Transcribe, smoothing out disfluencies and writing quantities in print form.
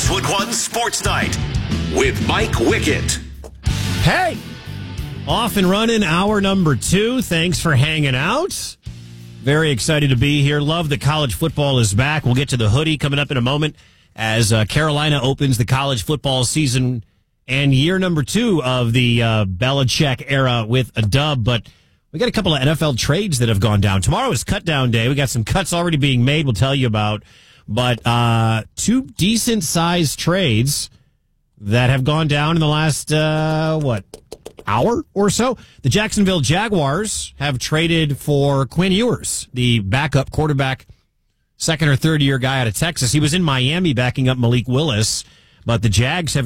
Westwood One Sports Night with Mike Wickett. Hey, off and running, hour number 2. Thanks for hanging out. Very excited to be here. Love that college football is back. We'll get to the hoodie coming up in a moment as Carolina opens the college football season and year number 2 of the Belichick era with a dub. But we got a couple of NFL trades that have gone down. Tomorrow is cut down day. We got some cuts already being made we'll tell you about. But 2 decent-sized trades that have gone down in the last, hour or so. The Jacksonville Jaguars have traded for Quinn Ewers, the backup quarterback, second or third year guy out of Texas. He was in Miami backing up Malik Willis, but the Jags have